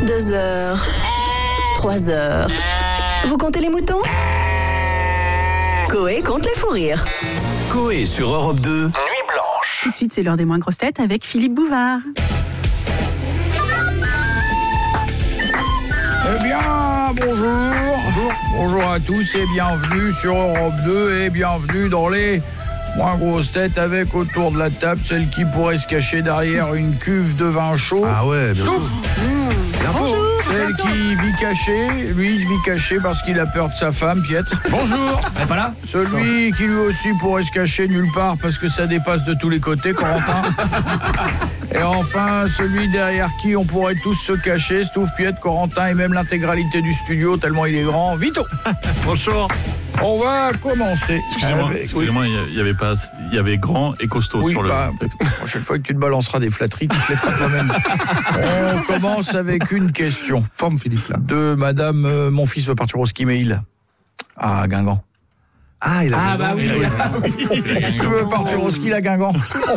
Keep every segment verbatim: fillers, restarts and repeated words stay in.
Deux heures. Trois heures. Vous comptez les moutons ? Coé compte les fous rires. Coé sur Europe deux, Nuit Blanche. Tout de suite, c'est l'heure des moins grosses têtes avec Philippe Bouvard. Eh bien, bonjour. Bonjour. Bonjour à tous et bienvenue sur Europe deux et bienvenue dans les moins grosses têtes avec autour de la table celle qui pourrait se cacher derrière une cuve de vin chaud. Ah ouais, bien Sauf sûr. Bonjour. celle qui vit caché, lui il vit caché parce qu'il a peur de sa femme, Pietre. Bonjour. Elle est pas là. Celui qui lui aussi pourrait se cacher nulle part parce que ça dépasse de tous les côtés, Corentin. Et enfin, celui derrière qui on pourrait tous se cacher, Stouff, Pietre, Corentin et même l'intégralité du studio tellement il est grand, Vito. Bonjour. On va commencer. Excusez-moi, avec... excusez-moi, il y avait pas, il y avait grand et costaud oui, sur le bah, texte. La prochaine fois que tu te balanceras des flatteries, tu te les feras toi-même. On commence avec une question. Forme Philippe là. De madame, euh, mon fils veut partir au ski mail à Guingamp. Ah, il a Ah bah oui. Tu veux partir au ski à Guingamp.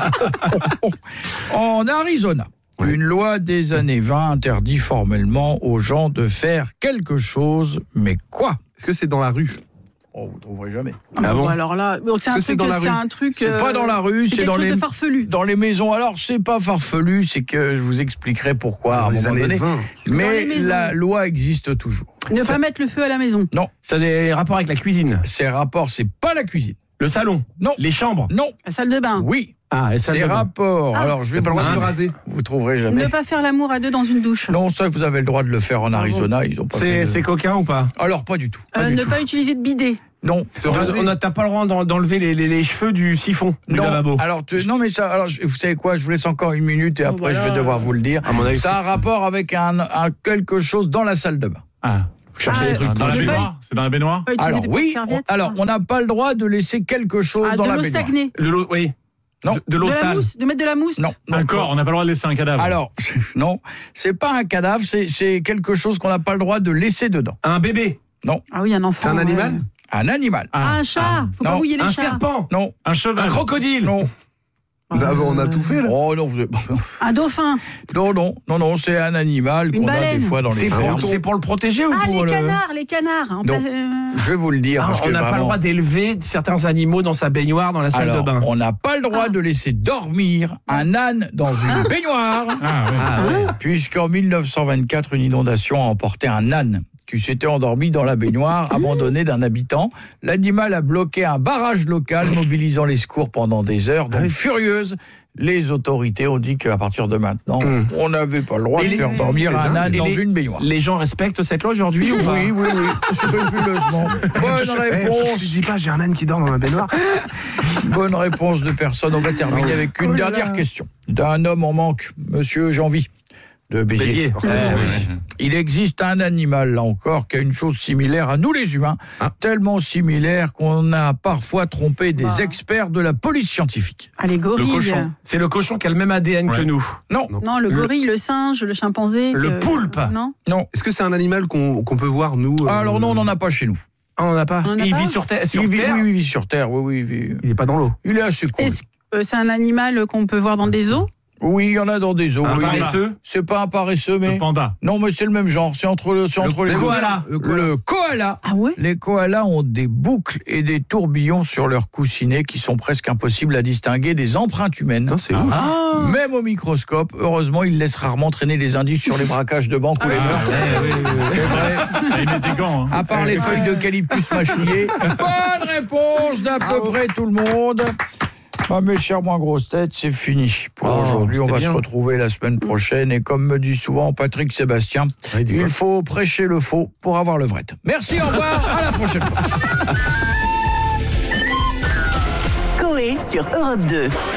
En Arizona, Oui. une loi des années vingt interdit formellement aux gens de faire quelque chose, mais quoi ? Est-ce que c'est dans la rue? Oh, vous trouverez jamais. Ah bon, alors là, donc c'est un Est-ce que c'est truc, dans la c'est rue un truc. C'est pas dans la rue, c'est quelque dans chose les de farfelu. dans les maisons. Alors c'est pas farfelu, c'est que je vous expliquerai pourquoi à Dans un les moment années donné. vingt. Dans les Mais maisons. la loi existe toujours. Ne Ça- pas mettre le feu à la maison. Non, Ça a des rapports avec la cuisine. ces rapports, c'est pas la cuisine. Le salon. Non. Les chambres. Non, La salle de bain. oui, Ah, les salles ces de bain. rapports. Ah. Alors je Il vais n'a pas le vous droit de se dire, raser. vous trouverez jamais. Ne pas faire l'amour à deux dans une douche. Non, ça vous avez le droit de le faire en Arizona, ils ont pas fait C'est de- c'est coquin ou pas? Alors pas du tout. Pas Euh, du ne tout. pas utiliser de bidet. Non. Te raser. On n'a t'as pas le droit d'en- d'enlever les, les, les cheveux du siphon du Non, lavabo. alors tu- non mais ça, alors je- vous savez quoi, je vous laisse encore une minute et Oh, après voilà. je vais devoir vous le dire. À mon avis, Ça a un rapport avec un, un quelque chose dans la salle de bain. Ah, vous cherchez Ah, des trucs Dans la Ne pas- baignoire. C'est dans la baignoire. Pas utiliser Alors de oui, serviette. on, alors on n'a pas le droit de laisser quelque chose Ah, dans de la l'eau baignoire. stagnée. De l'eau, oui. Non. De, de l'eau De la sale. mousse. De mettre de la mousse. Non, non. Un corps. On n'a pas le droit de laisser un cadavre. Alors non, c'est pas un cadavre, c'est c'est quelque chose qu'on n'a pas le droit de laisser dedans. Un bébé. Ah oui, un enfant. C'est un ouais. animal? Un animal. Ah, un chat. Faut pas Non. mouiller les Un chats. serpent. Non, un cheval. Un crocodile. non. Bah, on a tout fait là. Oh non, vous- Un dauphin. non, non, non, non, c'est un animal Une qu'on a des baleine. fois dans les C'est fermes. pour, c'est pour le protéger ou Ah, pour les le... canards, les canards. En Non. pla- euh, Je vais vous le dire Ah, parce on que n'a pas le vraiment- droit d'élever certains animaux dans sa baignoire, dans la salle Alors, de bain. on n'a pas le droit Ah. de laisser dormir un âne dans une baignoire, Ah, ouais. Ah, ouais. puisqu'en mille neuf cent vingt-quatre, une inondation a emporté un âne qui s'était endormi dans la baignoire, abandonné d'un habitant. L'animal a bloqué un barrage local, mobilisant les secours pendant des heures. Donc, furieuses, les autorités ont dit qu'à partir de maintenant, Hum. on n'avait pas le droit Et de les- faire dormir c'est un dingue. âne Et dans les- une baignoire. Les gens respectent cette loi aujourd'hui ou pas? Oui, oui, oui, scrupuleusement. Bonne Eh, réponse. tu dis pas, j'ai un âne qui dort dans ma baignoire. Bonne réponse de personne. On va terminer avec une Oh là dernière là. question. D'un homme en manque, Monsieur Janvy de Béziers. Béziers. Forcément, Eh, oui. oui. Il existe un animal, là encore, qui a une chose similaire à nous les humains, Ah. tellement similaire qu'on a parfois trompé des Bah. experts de la police scientifique. Ah, les Le gorilles. cochon. C'est le cochon qui a le même A D N que Ouais. nous. Non, Non, le Le- gorille, le singe, le chimpanzé. Le que- poulpe. Non. non. Est-ce que c'est un animal qu'on qu'on peut voir, nous euh, Alors non, on n'en a pas chez nous. Ah, on n'a pas. On en a Et il pas vit sur terre. Sur il vit, terre oui, il vit sur Terre, oui, oui, il vit. Il est pas dans l'eau. Il est assez cool. Est-ce que euh, c'est un animal qu'on peut voir dans des zoos? Oui, il y en a dans des eaux. Un oui, mais paresseux. c'est pas un paresseux, mais... Le panda. Non, mais c'est le même genre, c'est entre, le, c'est entre les deux. koala. Le koala. Le koala. Ah ouais? Les koalas ont des boucles et des tourbillons sur leurs coussinets qui sont presque impossibles à distinguer des empreintes humaines. Putain, c'est ouf. Ah. Même au microscope, heureusement, ils laissent rarement traîner des indices sur les braquages de banque ou les Ah, meurtres. Eh, oui, oui, oui. C'est vrai. Ah, il met des gants. Hein. À part les feuilles d'eucalyptus mâchouillées. Bonne réponse d'à peu près tout le monde. Ah, mes chers moins grosses têtes, c'est fini pour Oh, aujourd'hui. On c'était va bien. se retrouver la semaine prochaine. Et comme me dit souvent Patrick Sébastien, Ah, il dit quoi il faut prêcher le faux pour avoir le vrai. Merci, au revoir, à la prochaine fois. Coé sur Europe deux.